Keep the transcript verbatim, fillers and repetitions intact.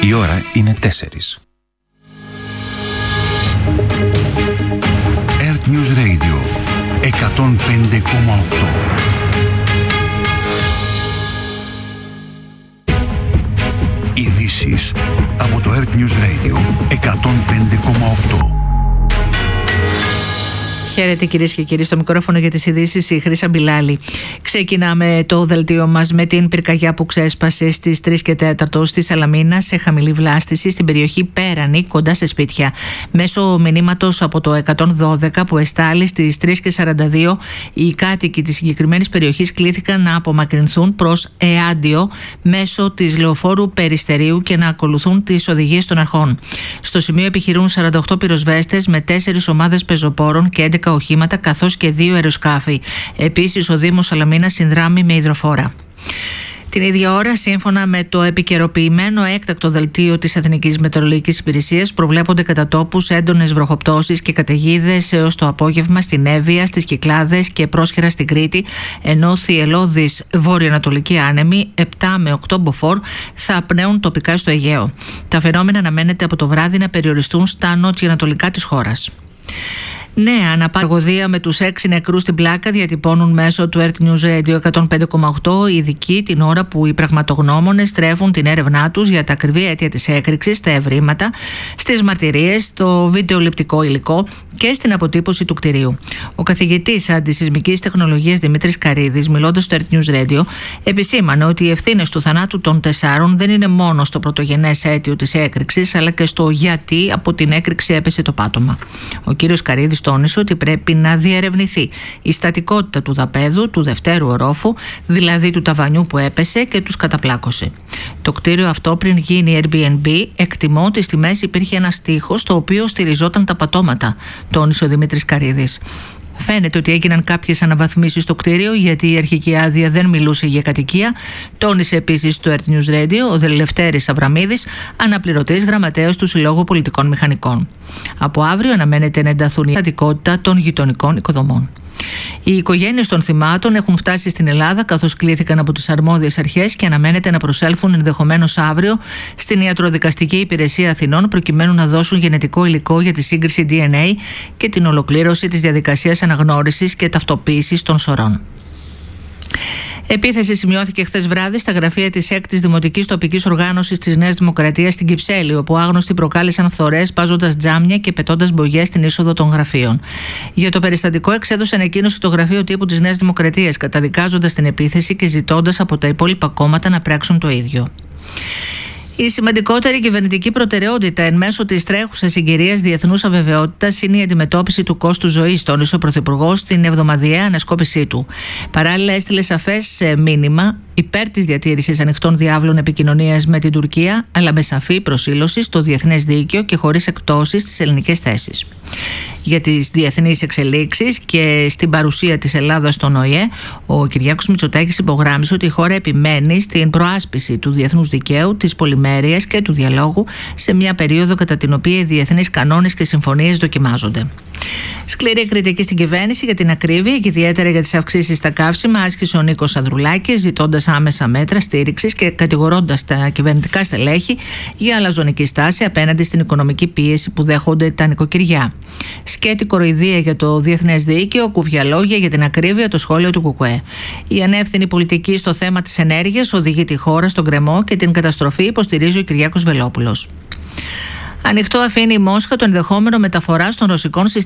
Η ώρα είναι τέσσερις. Earth News Radio εκατόν πέντε κόμμα οκτώ. Ειδήσεις από το Earth News Radio εκατόν πέντε κόμμα οκτώ. Χαίρετε κυρίες και κύριοι, στο μικρόφωνο για τις ειδήσεις η Χρύσα Μπιλάλη. Ξεκινάμε το δελτίο μας με την πυρκαγιά που ξέσπασε στις τρεις και τέσσερα στη Σαλαμίνα σε χαμηλή βλάστηση στην περιοχή Πέρανη, κοντά σε σπίτια. Μέσω μηνύματος από το εκατόν δώδεκα που εστάλει στις τρεις και σαράντα δύο, οι κάτοικοι της συγκεκριμένης περιοχής κλήθηκαν να απομακρυνθούν προς Εάντιο μέσω της λεωφόρου Περιστερίου και να ακολουθούν τις οδηγίες των αρχών. Στο σημείο επιχειρούν σαράντα οκτώ πυροσβέστες με τέσσερις ομάδες πεζοπόρων και έντεκα οχήματα καθώς και δύο αεροσκάφη. Επίσης, ο Δήμος Σαλαμίνας συνδράμει με υδροφόρα. Την ίδια ώρα, σύμφωνα με το επικαιροποιημένο έκτακτο δελτίο της Εθνικής Μετεωρολογικής Υπηρεσίας, προβλέπονται κατά τόπους έντονες βροχοπτώσεις και καταιγίδες έως το απόγευμα στην Εύβοια, στις Κυκλάδες και πρόσχερα στην Κρήτη, ενώ θυελλώδεις βορειοανατολικοί άνεμοι επτά με οκτώ μποφόρ θα πνέουν τοπικά στο Αιγαίο. Τα φαινόμενα αναμένεται από το βράδυ να περιοριστούν στα νότιο-ανατολικά της χώρας. Νέα αναπαραγωδία με τους έξι νεκρούς στην Πλάκα διατυπώνουν μέσω του Earth News Radio εκατόν πέντε κόμμα οκτώ οι ειδικοί την ώρα που οι πραγματογνώμονες στρέφουν την έρευνά τους για τα ακριβή αίτια της έκρηξης, τα ευρήματα, στις μαρτυρίες, στο βιντεοληπτικό υλικό και στην αποτύπωση του κτηρίου. Ο καθηγητής αντισυσμικής τεχνολογίας Δημήτρης Καρίδης, μιλώντας στο Earth News Radio, επισήμανε ότι οι ευθύνες του θανάτου των τεσσάρων δεν είναι μόνο στο πρωτογενές αίτιο της έκρηξης, αλλά και στο γιατί από την έκρηξη έπεσε το πάτωμα. Ο κύριος Καρίδης τόνισε ότι πρέπει να διερευνηθεί η στατικότητα του δαπέδου, του δευτέρου ορόφου, δηλαδή του ταβανιού που έπεσε και τους καταπλάκωσε. Το κτίριο αυτό, πριν γίνει Airbnb, εκτιμώ ότι στη μέση υπήρχε ένα τοίχος στο οποίο στηριζόταν τα πατώματα, τόνισε ο Δημήτρης Καρίδης. Φαίνεται ότι έγιναν κάποιες αναβαθμίσεις στο κτίριο, γιατί η αρχική άδεια δεν μιλούσε για κατοικία, τόνισε επίσης στο Earth News Radio ο Δελευτέρης Αβραμίδης, αναπληρωτής γραμματέας του Συλλόγου Πολιτικών Μηχανικών. Από αύριο αναμένεται να ενταθούν η στατικότητα των γειτονικών οικοδομών. Οι οικογένειες των θυμάτων έχουν φτάσει στην Ελλάδα, καθώς κλήθηκαν από τις αρμόδιες αρχές και αναμένεται να προσέλθουν ενδεχομένως αύριο στην Ιατροδικαστική Υπηρεσία Αθηνών, προκειμένου να δώσουν γενετικό υλικό για τη σύγκριση ντι εν έι και την ολοκλήρωση της διαδικασίας αναγνώρισης και ταυτοποίησης των σωρών. Επίθεση σημειώθηκε χθες βράδυ στα γραφεία της έκτης Δημοτικής Τοπικής Οργάνωσης της Νέας Δημοκρατίας στην Κυψέλη, όπου άγνωστοι προκάλεσαν φθορές πάζοντας τζάμια και πετώντας μπογιές στην είσοδο των γραφείων. Για το περιστατικό εξέδωσε ανακοίνωση το γραφείο τύπου της Νέας Δημοκρατίας, καταδικάζοντας την επίθεση και ζητώντας από τα υπόλοιπα κόμματα να πράξουν το ίδιο. Η σημαντικότερη κυβερνητική προτεραιότητα εν μέσω της τρέχουσας συγκυρίας διεθνούς αβεβαιότητας είναι η αντιμετώπιση του κόστου ζωής, τόνισε ο Πρωθυπουργός στην εβδομαδιαία ανασκόπησή του. Παράλληλα, έστειλε σαφές μήνυμα υπέρ της διατήρησης ανοιχτών διάβλων επικοινωνίας με την Τουρκία, αλλά με σαφή προσήλωση στο διεθνές δίκαιο και χωρίς εκπτώσεις στις ελληνικές θέσεις. Για τις διεθνείς εξελίξεις και στην παρουσία της Ελλάδας στον Ο Η Ε, ο Κυριάκος Μητσοτάκης υπογράμμισε ότι η χώρα επιμένει στην προάσπιση του διεθνούς δικαίου, της πολυμέρειας και του διαλόγου σε μια περίοδο κατά την οποία οι διεθνείς κανόνες και συμφωνίες δοκιμάζονται. Σκληρή κριτική στην κυβέρνηση για την ακρίβεια και ιδιαίτερα για τις αυξήσεις στα καύσιμα άσκησε ο Νίκος Ανδρουλάκης, ζητώντας άμεσα μέτρα στήριξης και κατηγορώντας τα κυβερνητικά στελέχη για αλαζονική στάση απέναντι στην οικονομική πίεση που δέχονται τα νοικοκυριά. Σκέτη κοροϊδία για το διεθνές δίκαιο, κουβιαλόγια για την ακρίβεια, το σχόλιο του Κουκουέ. Η ανεύθυνη πολιτική στο θέμα της ενέργειας οδηγεί τη χώρα στον γκρεμό και την καταστροφή, υποστηρίζει ο Κυριάκος Βελόπουλος. Ανοιχτό αφήνει η Μόσχα το ενδεχόμενο μεταφοράς των ρωσικών συστημάτων